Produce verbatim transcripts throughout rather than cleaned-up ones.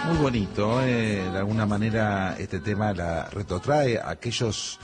Muy bonito, eh, de alguna manera este tema la retrotrae a aquellos,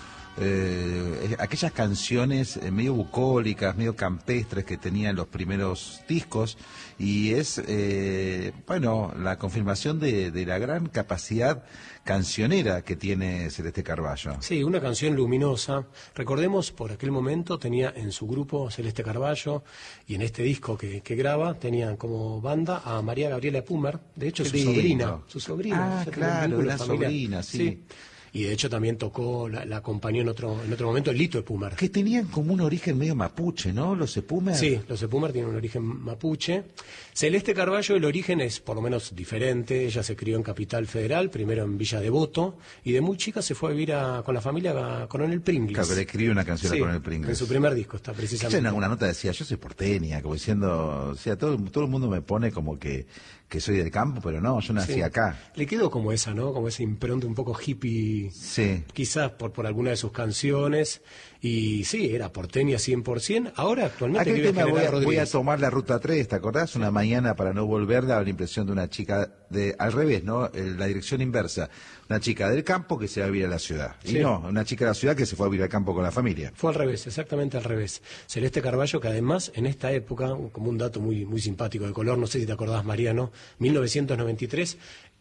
eh, aquellas canciones eh, medio bucólicas, medio campestres que tenían los primeros discos, y es, eh, bueno, la confirmación de, de la gran capacidad cancionera que tiene Celeste Carballo. Sí, una canción luminosa. Recordemos, por aquel momento tenía en su grupo Celeste Carballo, y en este disco que, que graba tenían como banda a María Gabriela Pumer, de hecho Qué su lindo. sobrina, su sobrina. Ah, claro, la sobrina, sí. sí. Y de hecho también tocó, la, la acompañó en otro en otro momento el Lito Epumer. Que tenían como un origen medio mapuche, ¿no? Los Epumer. Sí, los Epumer tienen un origen mapuche. Celeste Carballo, el origen es por lo menos diferente. Ella se crió en Capital Federal, primero en Villa Devoto, y de muy chica se fue a vivir a, con la familia a Coronel Pringles. Claro, que le escribió una canción sí, a Coronel Pringles. En su primer disco está precisamente. Ella en alguna nota decía, yo soy porteña, como diciendo, o sea, todo, todo el mundo me pone como que, que soy del campo, pero no, yo nací sí. acá. Le quedó como esa, ¿no? Como esa impronta un poco hippie, sí. quizás por, por alguna de sus canciones. Y sí, era porteña cien por ciento. Ahora actualmente vive en tema General voy a, Rodríguez. voy a tomar la ruta tres, ¿te acordás? Una mañana para no volver, daba la impresión de una chica, de al revés, ¿no? La dirección inversa. Una chica del campo que se va a vivir a la ciudad. Sí. Y no, una chica de la ciudad que se fue a vivir al campo con la familia. Fue al revés, exactamente al revés. Celeste Carballo, que además en esta época, como un dato muy, muy simpático de color, no sé si te acordás, Mariano, mil novecientos noventa y tres,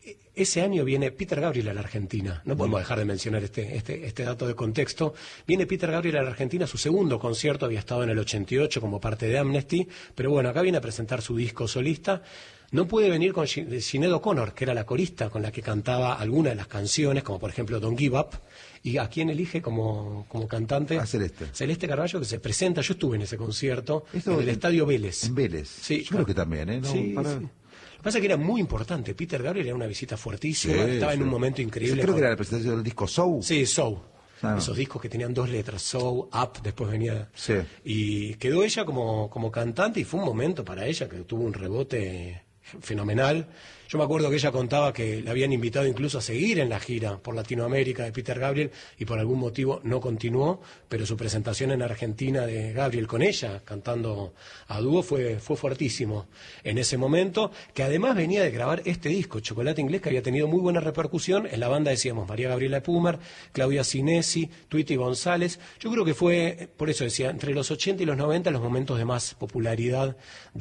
ese año viene Peter Gabriel a la Argentina. No podemos dejar de mencionar este, este, este dato de contexto. Viene Peter Gabriel a la Argentina, su segundo concierto, había estado en el ochenta y ocho como parte de Amnesty, pero bueno, acá viene a presentar su disco solista. No puede venir con Sinéad O'Connor, que era la corista con la que cantaba algunas de las canciones, como por ejemplo Don't Give Up. ¿Y a quién elige como, como cantante? A Celeste. Celeste Carballo, que se presenta, yo estuve en ese concierto, Esto en el en, Estadio Vélez. En Vélez. Sí, yo creo que también, ¿eh? No, sí, para... sí. Lo que pasa es que era muy importante. Peter Gabriel era una visita fuertísima, sí, estaba sí. en un momento increíble. Creo con... que era la presentación del disco Soul. Sí, Soul. Ah. Esos discos que tenían dos letras, Soul, Up, después venía... Sí. Y quedó ella como, como cantante y fue un momento para ella que tuvo un rebote fenomenal. Yo me acuerdo que ella contaba que le habían invitado incluso a seguir en la gira por Latinoamérica de Peter Gabriel y por algún motivo no continuó, pero su presentación en Argentina de Gabriel con ella, cantando a dúo, fue, fue fuertísimo en ese momento, que además venía de grabar este disco, Chocolate Inglés, que había tenido muy buena repercusión. En la banda decíamos María Gabriela Pumer, Claudia Sinesi, Tweety González. Yo creo que fue, por eso decía, entre los ochenta y los noventa los momentos de más popularidad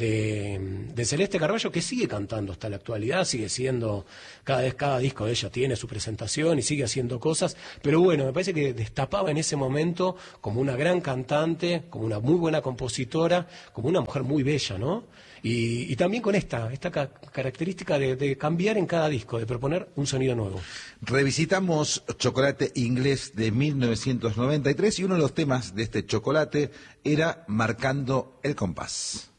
de, de Celeste Carballo, que sigue cantando hasta la actualidad, sigue siendo, cada vez cada disco de ella tiene su presentación y sigue haciendo cosas, pero bueno, me parece que destapaba en ese momento como una gran cantante, como una muy buena compositora, como una mujer muy bella, ¿no? Y, y también con esta, esta ca característica de, de cambiar en cada disco, de proponer un sonido nuevo. Revisitamos Chocolate Inglés de mil novecientos noventa y tres y uno de los temas de este chocolate era Marcando el Compás.